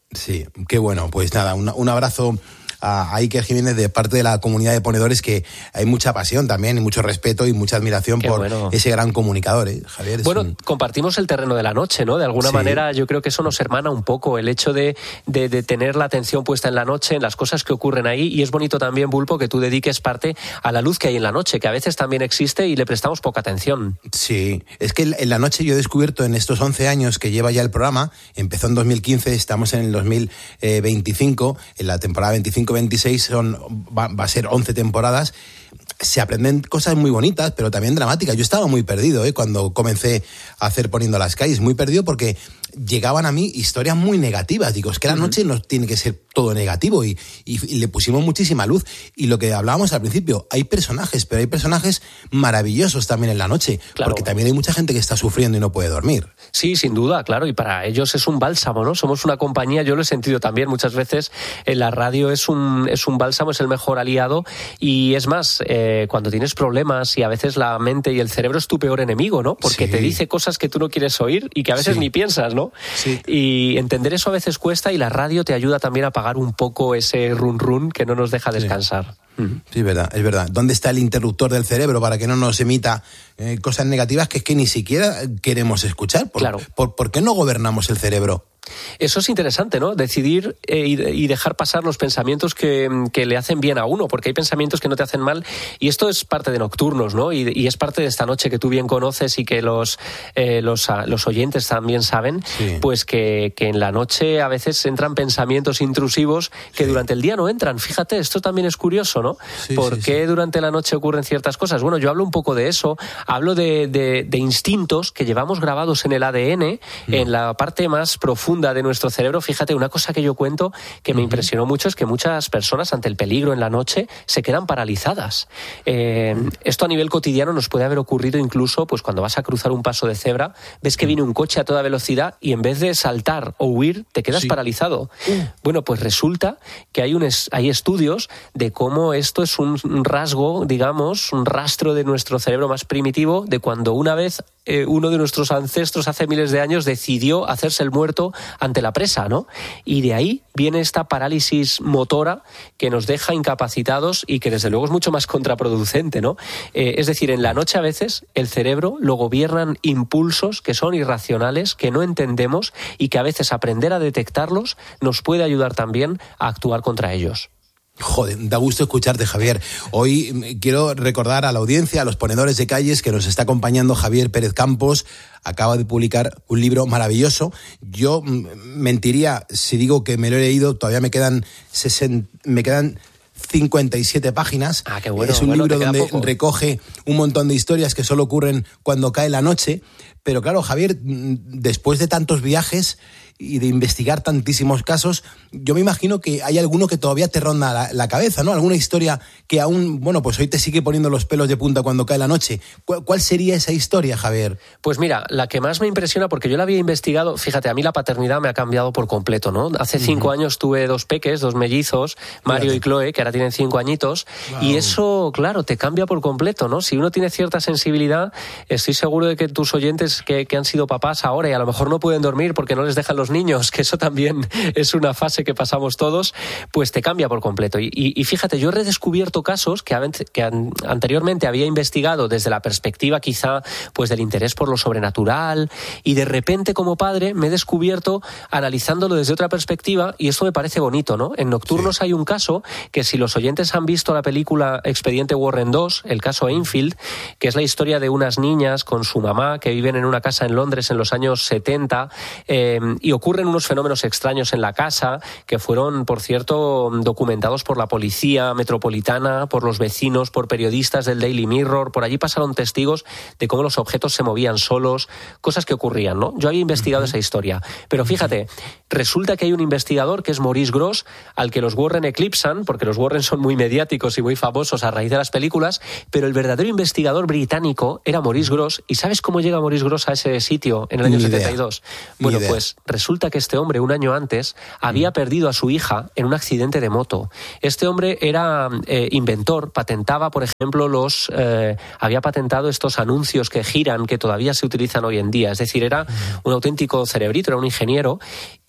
S13: Sí, qué bueno. Pues nada, un, un abrazo a Iker Jiménez de parte de la comunidad de ponedores, que hay mucha pasión también y mucho respeto y mucha admiración Qué por bueno. ese gran comunicador, ¿eh, Javier?
S14: Bueno,
S13: un...
S14: compartimos el terreno de la noche, ¿no? De alguna sí. manera yo creo que eso nos hermana un poco, el hecho de, de, de tener la atención puesta en la noche, en las cosas que ocurren ahí, y es bonito también, Pulpo, que tú dediques parte a la luz que hay en la noche, que a veces también existe y le prestamos poca atención.
S13: Sí, es que en la noche yo he descubierto en estos once años que lleva ya el programa, empezó en dos mil quince, estamos en el dos mil veinticinco, en la temporada veinticinco veintiséis son Va, va a ser once temporadas. Se aprenden cosas muy bonitas, pero también dramáticas. Yo estaba muy perdido ¿eh? cuando comencé a hacer Poniendo las Calles, muy perdido porque llegaban a mí historias muy negativas. Digo, es que la noche no tiene que ser todo negativo y, y, y le pusimos muchísima luz. Y lo que hablábamos al principio, hay personajes, pero hay personajes maravillosos también en la noche, claro. porque también hay mucha gente que está sufriendo y no puede dormir.
S14: Sí, sin duda, claro, y para ellos es un bálsamo, ¿no? Somos una compañía, yo lo he sentido también muchas veces, en la radio es un, es un bálsamo, es el mejor aliado, y es más, eh, cuando tienes problemas y a veces la mente y el cerebro es tu peor enemigo, ¿no? Porque sí. te dice cosas que tú no quieres oír y que a veces sí. ni piensas, ¿no? Sí. Y entender eso a veces cuesta, y la radio te ayuda también a apagar un poco ese run run que no nos deja descansar.
S13: Sí, sí es verdad, es verdad. ¿Dónde está el interruptor del cerebro para que no nos emita eh, cosas negativas que es que ni siquiera queremos escuchar? ¿Por,
S14: claro.
S13: por, ¿por qué no gobernamos el cerebro?
S14: Eso es interesante, ¿no? Decidir eh, y dejar pasar los pensamientos que, que le hacen bien a uno, porque hay pensamientos que no te hacen mal, y esto es parte de Nocturnos, ¿no? Y, y es parte de esta noche que tú bien conoces y que los eh, los, los oyentes también saben, sí. pues que, que en la noche a veces entran pensamientos intrusivos que sí. durante el día no entran. Fíjate, esto también es curioso, ¿no? Sí, ¿Por sí, qué sí. durante la noche ocurren ciertas cosas? Bueno, yo hablo un poco de eso, hablo de, de, de instintos que llevamos grabados en el A D N, mm. en la parte más profunda de nuestro cerebro. Fíjate, una cosa que yo cuento que me uh-huh. impresionó mucho es que muchas personas ante el peligro en la noche se quedan paralizadas. Eh, uh-huh. Esto a nivel cotidiano nos puede haber ocurrido incluso pues cuando vas a cruzar un paso de cebra, ves que viene un coche a toda velocidad y en vez de saltar o huir, te quedas sí. paralizado. Uh-huh. Bueno, pues resulta que hay, un es, hay estudios de cómo esto es un rasgo, digamos, un rastro de nuestro cerebro más primitivo, de cuando una vez eh, uno de nuestros ancestros hace miles de años decidió hacerse el muerto ante la presa, ¿no? Y de ahí viene esta parálisis motora que nos deja incapacitados y que desde luego es mucho más contraproducente, ¿no? Eh, es decir, en la noche a veces el cerebro lo gobiernan impulsos que son irracionales, que no entendemos y que a veces aprender a detectarlos nos puede ayudar también a actuar contra ellos.
S13: Joder, da gusto escucharte, Javier. Hoy quiero recordar a la audiencia, a los ponedores de calles, que nos está acompañando Javier Pérez Campos. Acaba de publicar un libro maravilloso. Yo mentiría si digo que me lo he leído, todavía me quedan sesenta, me quedan cincuenta y siete páginas.
S14: Ah, qué bueno.
S13: Es un
S14: bueno,
S13: libro donde
S14: poco.
S13: recoge un montón de historias que solo ocurren cuando cae la noche. Pero claro, Javier, después de tantos viajes y de investigar tantísimos casos, yo me imagino que hay alguno que todavía te ronda la, la cabeza, ¿no? Alguna historia que aún, bueno, pues hoy te sigue poniendo los pelos de punta cuando cae la noche. ¿Cuál, cuál sería esa historia, Javier?
S14: Pues mira, la que más me impresiona, porque yo la había investigado, fíjate, a mí la paternidad me ha cambiado por completo, ¿no? Hace cinco uh-huh. años tuve dos peques, dos mellizos, Mario Fíjate. y Chloe, que ahora tienen cinco añitos, wow. y eso, claro, te cambia por completo, ¿no? Si uno tiene cierta sensibilidad, estoy seguro de que tus oyentes que, que han sido papás ahora y a lo mejor no pueden dormir porque no les dejan los niños, que eso también es una fase que pasamos todos, pues te cambia por completo. Y, y, y fíjate, yo he redescubierto casos que, que an, anteriormente había investigado desde la perspectiva quizá pues del interés por lo sobrenatural, y de repente como padre me he descubierto analizándolo desde otra perspectiva, y esto me parece bonito, ¿no? En Nocturnos sí. hay un caso que, si los oyentes han visto la película Expediente Warren dos, el caso Enfield, que es la historia de unas niñas con su mamá que viven en una casa en Londres en los años setenta, eh, y ocurren unos fenómenos extraños en la casa que fueron, por cierto, documentados por la policía metropolitana, por los vecinos, por periodistas del Daily Mirror. Por allí pasaron testigos de cómo los objetos se movían solos, cosas que ocurrían, ¿no? Yo había investigado uh-huh. esa historia, pero fíjate, resulta que hay un investigador que es Maurice Grosse, al que los Warren eclipsan, porque los Warren son muy mediáticos y muy famosos a raíz de las películas, pero el verdadero investigador británico era Maurice Grosse. ¿Y sabes cómo llega Maurice Grosse a ese sitio en el año setenta y dos? Bueno, pues resulta que este hombre un año antes había perdido a su hija en un accidente de moto. Este hombre era eh, inventor, patentaba, por ejemplo, los eh, había patentado estos anuncios que giran, que todavía se utilizan hoy en día. Es decir, era un auténtico cerebrito, era un ingeniero, y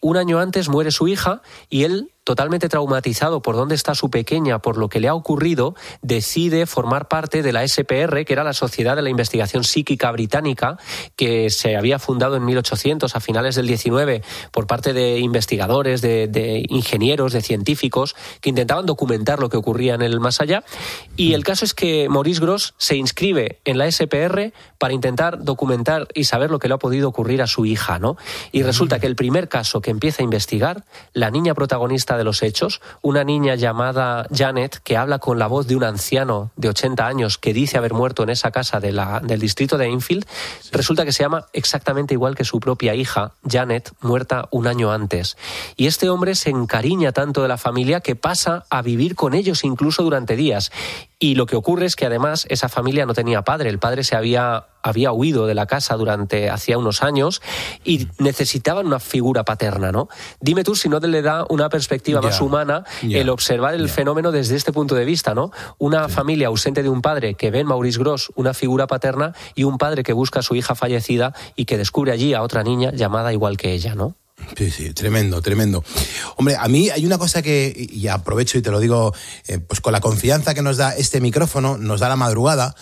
S14: un año antes muere su hija y él, totalmente traumatizado por dónde está su pequeña, por lo que le ha ocurrido, decide formar parte de la S P R, que era la Sociedad de la Investigación Psíquica Británica, que se había fundado en mil ochocientos, a finales del diecinueve, por parte de investigadores, de, de ingenieros, de científicos, que intentaban documentar lo que ocurría en el más allá. Y el caso es que Maurice Grosse se inscribe en la S P R para intentar documentar y saber lo que le ha podido ocurrir a su hija, ¿no? Y resulta que el primer caso que empieza a investigar, la niña protagonista de los hechos, una niña llamada Janet, que habla con la voz de un anciano de ochenta años que dice haber muerto en esa casa de la, del distrito de Enfield, sí. Resulta que se llama exactamente igual que su propia hija, Janet, muerta un año antes. Y este hombre se encariña tanto de la familia que pasa a vivir con ellos incluso durante días. Y lo que ocurre es que además esa familia no tenía padre, el padre se había, había huido de la casa durante hacía unos años y necesitaban una figura paterna, ¿no? Dime tú si no le da una perspectiva yeah. más humana yeah. el observar el yeah. fenómeno desde este punto de vista, ¿no? Una sí. familia ausente de un padre que ve en Maurice Grosse una figura paterna y un padre que busca a su hija fallecida y que descubre allí a otra niña llamada igual que ella, ¿no?
S13: Sí, sí, tremendo, tremendo. Hombre, a mí hay una cosa que, y aprovecho y te lo digo, eh, pues con la confianza que nos da este micrófono, nos da la madrugada,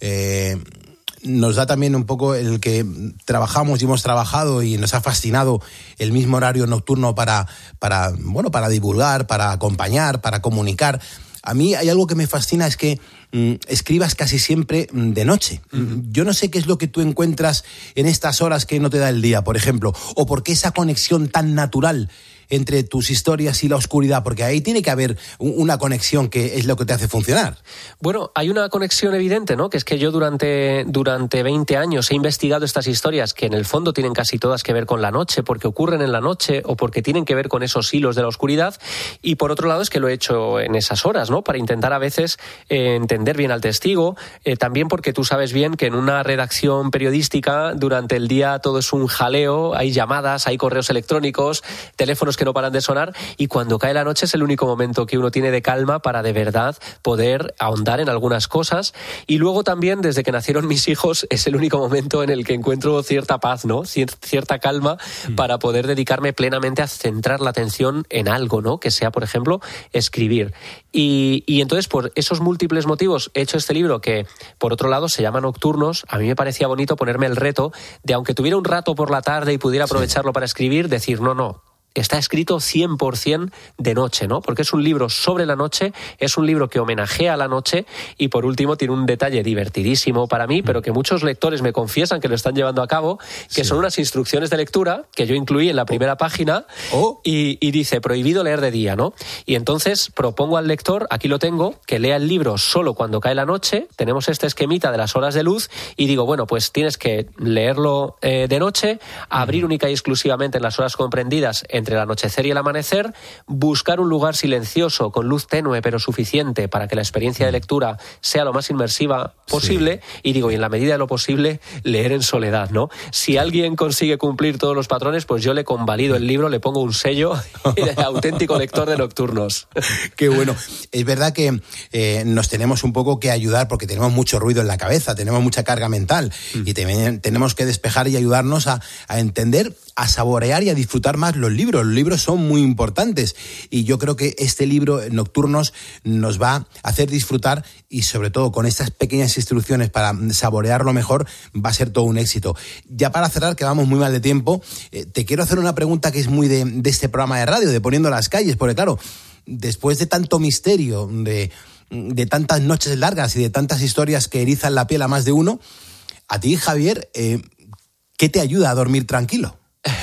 S13: eh, nos da también un poco el que trabajamos y hemos trabajado y nos ha fascinado el mismo horario nocturno para, para, bueno, para divulgar, para acompañar, para comunicar. A mí hay algo que me fascina, es que mm, escribas casi siempre mm, de noche. Uh-huh. Yo no sé qué es lo que tú encuentras en estas horas que no te da el día, por ejemplo, o por qué esa conexión tan natural entre tus historias y la oscuridad, porque ahí tiene que haber una conexión que es lo que te hace funcionar.
S14: Bueno, hay una conexión evidente, ¿no? Que es que yo durante, durante veinte años he investigado estas historias que en el fondo tienen casi todas que ver con la noche, porque ocurren en la noche o porque tienen que ver con esos hilos de la oscuridad, y por otro lado es que lo he hecho en esas horas, ¿no? Para intentar a veces eh, entender bien al testigo, eh, también porque tú sabes bien que en una redacción periodística durante el día todo es un jaleo, hay llamadas, hay correos electrónicos, teléfonos que no paran de sonar, y cuando cae la noche es el único momento que uno tiene de calma para de verdad poder ahondar en algunas cosas. Y luego también, desde que nacieron mis hijos, es el único momento en el que encuentro cierta paz, ¿no? Cier- cierta calma mm. para poder dedicarme plenamente a centrar la atención en algo, ¿no? Que sea, por ejemplo, escribir. Y, y entonces, por esos múltiples motivos, he hecho este libro que, por otro lado, se llama Nocturnos. A mí me parecía bonito ponerme el reto de, aunque tuviera un rato por la tarde y pudiera aprovecharlo sí. para escribir, decir, no, no, está escrito cien por ciento de noche, ¿no? Porque es un libro sobre la noche, es un libro que homenajea a la noche y, por último, tiene un detalle divertidísimo para mí, pero que muchos lectores me confiesan que lo están llevando a cabo, que sí. son unas instrucciones de lectura que yo incluí en la primera oh. página oh. Y, y dice, prohibido leer de día, ¿no? Y entonces propongo al lector, aquí lo tengo, que lea el libro solo cuando cae la noche, tenemos este esquemita de las horas de luz, y digo, bueno, pues tienes que leerlo eh, de noche, abrir única y exclusivamente en las horas comprendidas entre el anochecer y el amanecer, buscar un lugar silencioso con luz tenue pero suficiente para que la experiencia de lectura sea lo más inmersiva posible, sí. y digo, y en la medida de lo posible, leer en soledad, ¿no? Si alguien consigue cumplir todos los patrones, pues yo le convalido el libro, le pongo un sello de auténtico lector de Nocturnos.
S13: Qué bueno. Es verdad que eh, nos tenemos un poco que ayudar porque tenemos mucho ruido en la cabeza, tenemos mucha carga mental mm. y te, tenemos que despejar y ayudarnos a, a entender, a saborear y a disfrutar más los libros. Los libros son muy importantes y yo creo que este libro, Nocturnos, nos va a hacer disfrutar, y sobre todo con estas pequeñas instrucciones para saborearlo mejor, va a ser todo un éxito. Ya para cerrar, que vamos muy mal de tiempo, eh, te quiero hacer una pregunta que es muy de, de este programa de radio, de Poniendo las Calles, porque claro, después de tanto misterio, de, de tantas noches largas y de tantas historias que erizan la piel a más de uno, a ti, Javier, eh, ¿qué te ayuda a dormir tranquilo?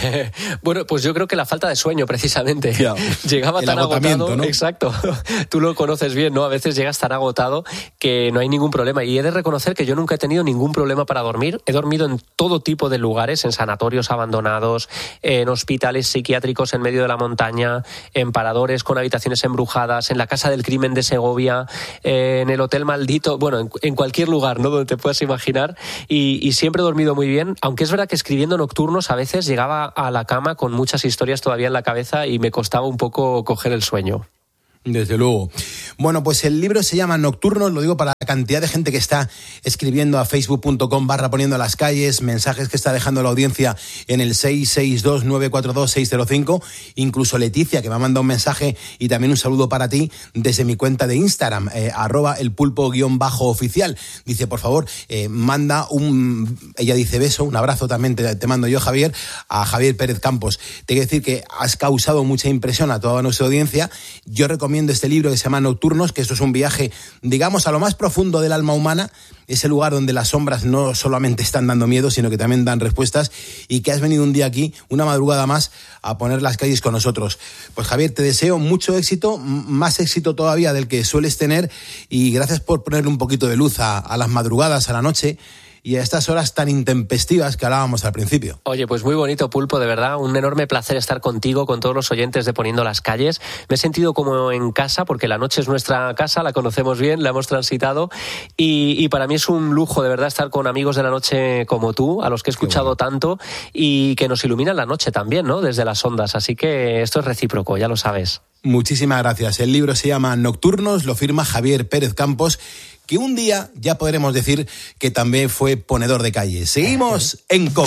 S14: Bueno, pues yo creo que la falta de sueño, precisamente. Yeah. Llegaba tan agotado, ¿no? Exacto. Tú lo conoces bien, ¿no? A veces llegas tan agotado que no hay ningún problema. Y he de reconocer que yo nunca he tenido ningún problema para dormir. He dormido en todo tipo de lugares, en sanatorios abandonados, en hospitales psiquiátricos en medio de la montaña, en paradores con habitaciones embrujadas, en la Casa del Crimen de Segovia, en el Hotel Maldito, bueno, en, en cualquier lugar, ¿no? Donde te puedas imaginar. Y, y siempre he dormido muy bien, aunque es verdad que escribiendo Nocturnos a veces llegaba a la cama con muchas historias todavía en la cabeza y me costaba un poco coger el sueño.
S13: Desde luego. Bueno, pues el libro se llama Nocturnos, lo digo para cantidad de gente que está escribiendo a facebook.com barra poniendo las calles, mensajes que está dejando la audiencia en el seis seis dos nueve cuatro dos seis cero cinco, incluso Leticia, que me ha mandado un mensaje y también un saludo para ti desde mi cuenta de Instagram, eh, arroba el pulpo guión bajo oficial. Dice, por favor, eh, manda un, ella dice beso, un abrazo también te, te mando yo, Javier, a Javier Pérez Campos. Te quiero decir que has causado mucha impresión a toda nuestra audiencia. Yo recomiendo este libro que se llama Nocturnos, que esto es un viaje, digamos, a lo más profundo del alma humana, ese lugar donde las sombras no solamente están dando miedo, sino que también dan respuestas, y que has venido un día aquí, una madrugada más, a poner las calles con nosotros. Pues Javier, te deseo mucho éxito, más éxito todavía del que sueles tener, y gracias por ponerle un poquito de luz a, a las madrugadas, a la noche, y a estas horas tan intempestivas que hablábamos al principio.
S14: Oye, pues muy bonito, Pulpo, de verdad, un enorme placer estar contigo, con todos los oyentes de Poniendo las Calles. Me he sentido como en casa, porque la noche es nuestra casa, la conocemos bien, la hemos transitado, y, y para mí es un lujo, de verdad, estar con amigos de la noche como tú, a los que he escuchado bueno. tanto, y que nos iluminan la noche también, ¿no?, desde las ondas, así que esto es recíproco, ya lo sabes.
S13: Muchísimas gracias. El libro se llama Nocturnos, lo firma Javier Pérez Campos, que un día ya podremos decir que también fue ponedor de calle. Seguimos en COPE.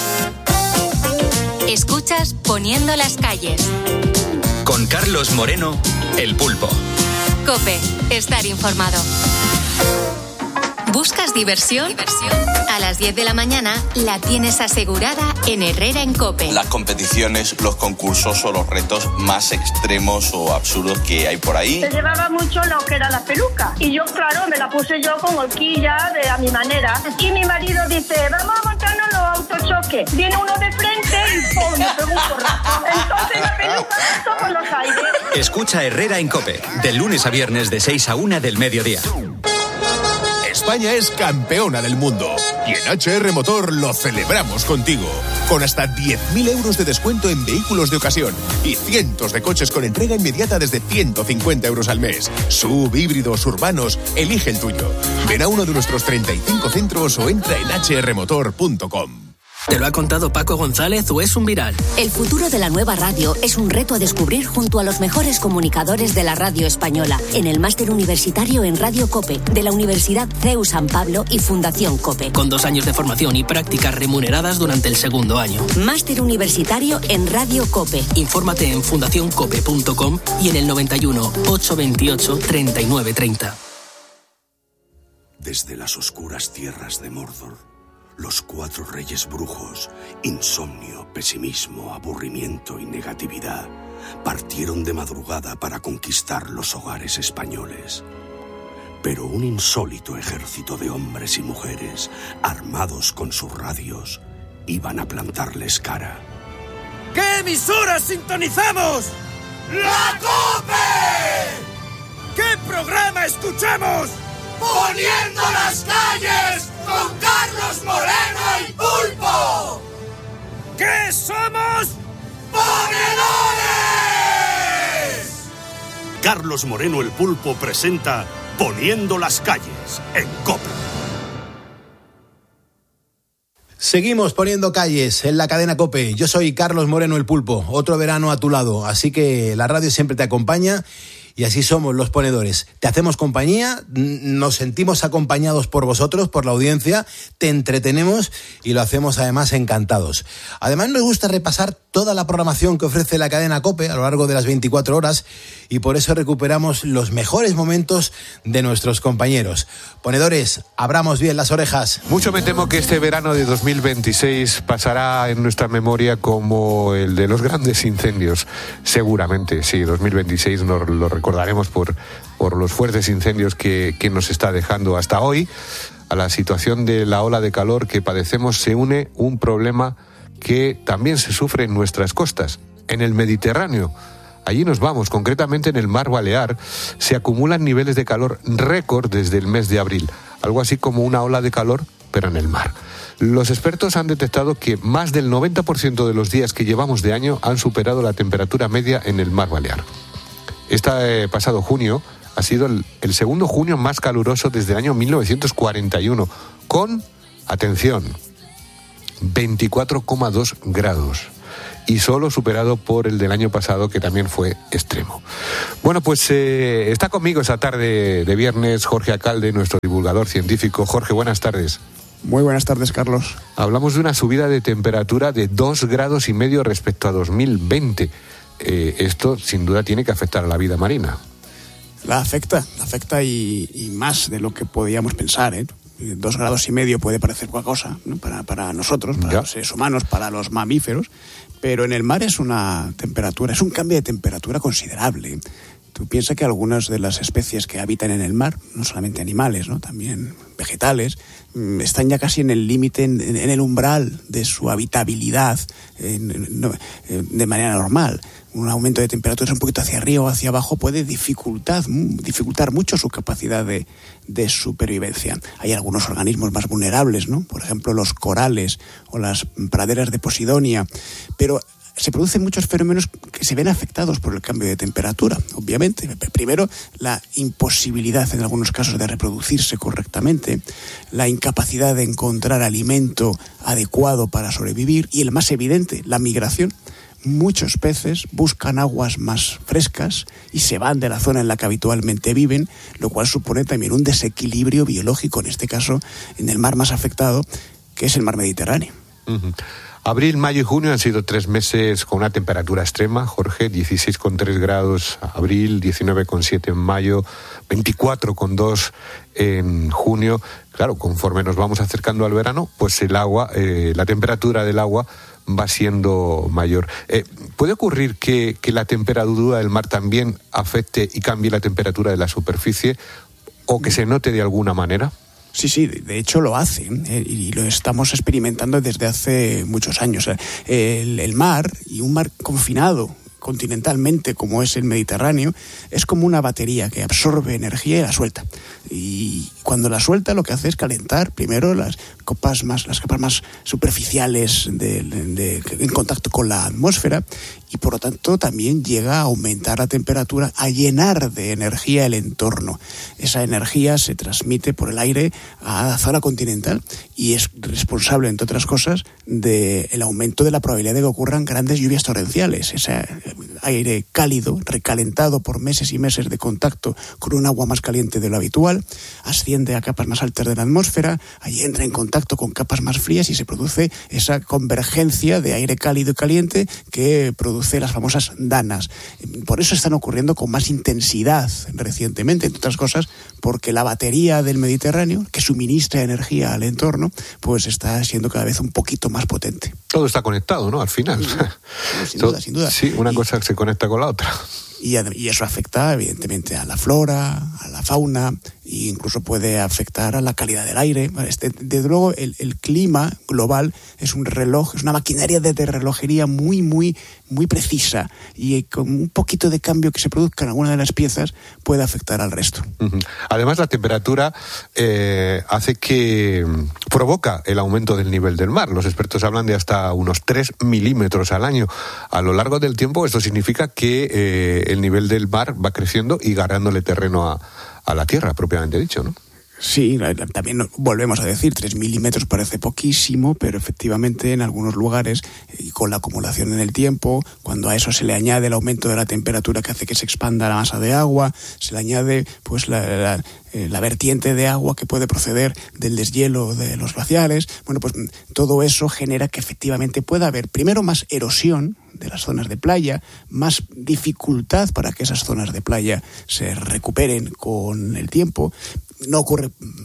S1: Escuchas Poniendo las Calles.
S2: Con Carlos Moreno, el Pulpo.
S1: COPE, estar informado. ¿Buscas diversión? ¿Diversión? A las diez de la mañana la tienes asegurada en Herrera en COPE.
S15: Las competiciones, los concursos o los retos más extremos o absurdos que hay por ahí.
S16: Se llevaba mucho lo que era la peluca. Y yo, claro, me la puse yo con horquilla de a mi manera. Y mi marido dice, vamos a montarnos los autochoques. Viene uno de frente y ¡pum! Me pegó un porrazo. Entonces la peluca pasó por los aires.
S2: Escucha Herrera en COPE, de lunes a viernes de seis a una del mediodía.
S17: España es campeona del mundo y en H R Motor lo celebramos contigo, con hasta diez mil euros de descuento en vehículos de ocasión y cientos de coches con entrega inmediata desde ciento cincuenta euros al mes. Sub, híbridos, urbanos, elige el tuyo. Ven a uno de nuestros treinta y cinco centros o entra en h r motor punto com.
S18: ¿Te lo ha contado Paco González o es un viral?
S19: El futuro de la nueva radio es un reto a descubrir junto a los mejores comunicadores de la radio española en el máster universitario en Radio COPE de la Universidad C E U San Pablo y Fundación COPE.
S18: Con dos años de formación y prácticas remuneradas durante el segundo año.
S19: Máster universitario en Radio COPE.
S18: Infórmate en fundación cope punto com y en el noventa y uno, ochocientos veintiocho, treinta y nueve treinta.
S20: Desde las oscuras tierras de Mordor, los cuatro reyes brujos, insomnio, pesimismo, aburrimiento y negatividad, partieron de madrugada para conquistar los hogares españoles. Pero un insólito ejército de hombres y mujeres, armados con sus radios, iban a plantarles cara.
S21: ¿Qué emisora sintonizamos? ¡La COPE! ¿Qué programa escuchamos? ¡Poniendo las Calles! ¡Con Carlos Moreno el Pulpo! ¿Qué somos? ¡Ponedores!
S22: Carlos Moreno el Pulpo presenta Poniendo las Calles en COPE.
S13: Seguimos poniendo calles en la cadena COPE. Yo soy Carlos Moreno el Pulpo, otro verano a tu lado, así que la radio siempre te acompaña. Y así somos los ponedores. Te hacemos compañía, nos sentimos acompañados por vosotros, por la audiencia, te entretenemos y lo hacemos además encantados. Además nos gusta repasar toda la programación que ofrece la cadena COPE a lo largo de las veinticuatro horas y por eso recuperamos los mejores momentos de nuestros compañeros. Ponedores, abramos bien las orejas.
S23: Mucho me temo que este verano de dos mil veintiséis pasará en nuestra memoria como el de los grandes incendios. Seguramente, sí, dos mil veintiséis nos lo recordaremos por, por los fuertes incendios que, que nos está dejando hasta hoy. A la situación de la ola de calor que padecemos se une un problema que también se sufre en nuestras costas, en el Mediterráneo. Allí nos vamos, concretamente en el Mar Balear, se acumulan niveles de calor récord desde el mes de abril, algo así como una ola de calor, pero en el mar. Los expertos han detectado que más del noventa por ciento de los días que llevamos de año han superado la temperatura media en el Mar Balear. Este pasado junio ha sido el, el segundo junio más caluroso desde el año mil novecientos cuarenta y uno, con, atención, veinticuatro coma dos grados. y solo superado por el del año pasado, que también fue extremo. Bueno, pues eh, está conmigo esa tarde de viernes Jorge Acalde, nuestro divulgador científico. Jorge, buenas tardes.
S3: Muy buenas tardes, Carlos.
S23: Hablamos de una subida de temperatura de dos grados y medio respecto a dos mil veinte. Eh, esto, sin duda, tiene que afectar a la vida marina.
S3: La afecta, la afecta y, y más de lo que podíamos pensar, ¿eh? Dos grados y medio puede parecer poca cosa, ¿no? para, para nosotros, para ya. los seres humanos, para los mamíferos, pero en el mar es una temperatura, es un cambio de temperatura considerable. Tú piensas que algunas de las especies que habitan en el mar, no solamente animales, ¿no? También vegetales, están ya casi en el límite, en, en el umbral de su habitabilidad en, no, de manera normal. Un aumento de temperaturas un poquito hacia arriba o hacia abajo puede dificultar, dificultar mucho su capacidad de, de supervivencia. Hay algunos organismos más vulnerables, ¿no? Por ejemplo, los corales o las praderas de Posidonia, pero se producen muchos fenómenos que se ven afectados por el cambio de temperatura, obviamente. Primero, la imposibilidad en algunos casos de reproducirse correctamente, la incapacidad de encontrar alimento adecuado para sobrevivir y el más evidente, la migración. Muchos peces buscan aguas más frescas y se van de la zona en la que habitualmente viven, lo cual supone también un desequilibrio biológico, en este caso en el mar más afectado, que es el mar Mediterráneo.
S23: Uh-huh. Abril, mayo y junio han sido tres meses con una temperatura extrema, Jorge, dieciséis coma tres grados abril, diecinueve coma siete en mayo, veinticuatro coma dos en junio. Claro, conforme nos vamos acercando al verano, pues el agua, eh, la temperatura del agua va siendo mayor. Eh, ¿Puede ocurrir que, que la temperatura del mar también afecte y cambie la temperatura de la superficie o que se note de alguna manera?
S3: Sí, sí, de hecho lo hace eh, y lo estamos experimentando desde hace muchos años. El, el mar, y un mar confinado continentalmente como es el Mediterráneo, es como una batería que absorbe energía y la suelta. Y cuando la suelta lo que hace es calentar primero las copas más, las capas más superficiales de, de, de, en contacto con la atmósfera, y por lo tanto también llega a aumentar la temperatura, a llenar de energía el entorno. Esa energía se transmite por el aire a la zona continental y es responsable, entre otras cosas, del aumento de la probabilidad de que ocurran grandes lluvias torrenciales. Ese aire cálido, recalentado por meses y meses de contacto con un agua más caliente de lo habitual, asciende a capas más altas de la atmósfera, allí entra en contacto con capas más frías y se produce esa convergencia de aire cálido y caliente que produce las famosas danas. Por eso están ocurriendo con más intensidad recientemente, entre otras cosas, porque la batería del Mediterráneo, que suministra energía al entorno, pues está siendo cada vez un poquito más potente.
S23: Todo está conectado, ¿no? Al final.
S3: Sí, sin duda, sin duda.
S23: Sí, una
S3: y,
S23: cosa se conecta con la otra.
S3: Y, y eso afecta, evidentemente, a la flora, a la fauna, e incluso puede afectar a la calidad del aire. Este, desde luego, el, el clima global es un reloj, es una maquinaria de, de relojería muy, muy, muy precisa, y con un poquito de cambio que se produzca en alguna de las piezas puede afectar al resto.
S23: Uh-huh. Además, la temperatura eh, hace que provoca el aumento del nivel del mar. Los expertos hablan de hasta unos tres milímetros al año. A lo largo del tiempo, esto significa que eh, el nivel del mar va creciendo y ganándole terreno a, a la tierra, propiamente dicho, ¿no?
S3: Sí, también volvemos a decir, tres milímetros parece poquísimo, pero efectivamente en algunos lugares, y con la acumulación en el tiempo, cuando a eso se le añade el aumento de la temperatura que hace que se expanda la masa de agua, se le añade pues la, la, la vertiente de agua que puede proceder del deshielo de los glaciares, bueno, pues todo eso genera que efectivamente pueda haber primero más erosión de las zonas de playa, más dificultad para que esas zonas de playa se recuperen con el tiempo. No ocurre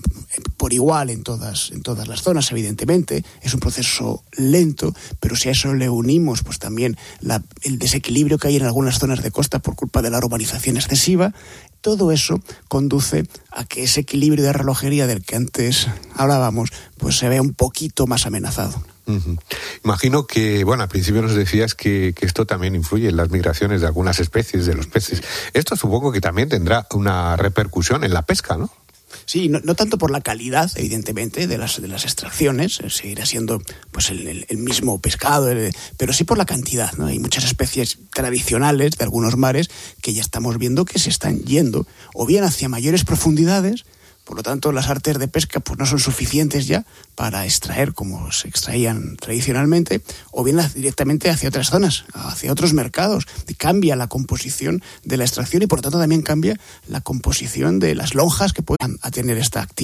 S3: por igual en todas, en todas las zonas, evidentemente, es un proceso lento, pero si a eso le unimos pues también la, el desequilibrio que hay en algunas zonas de costa por culpa de la urbanización excesiva, todo eso conduce a que ese equilibrio de relojería del que antes hablábamos pues se vea un poquito más amenazado.
S23: Uh-huh. Imagino que, bueno, al principio nos decías que, que esto también influye en las migraciones de algunas especies de los peces. Esto supongo que también tendrá una repercusión en la pesca, ¿no?
S3: Sí, no, no tanto por la calidad, evidentemente, de las de las extracciones, eh, seguirá siendo pues el, el, el mismo pescado, el, pero sí por la cantidad, ¿no? Hay muchas especies tradicionales de algunos mares que ya estamos viendo que se están yendo, o bien hacia mayores profundidades, Por lo tanto, las artes de pesca pues no son suficientes ya para extraer como se extraían tradicionalmente, o bien directamente hacia otras zonas, hacia otros mercados. Cambia la composición de la extracción y por lo tanto también cambia la composición de las lonjas que puedan tener esta actividad.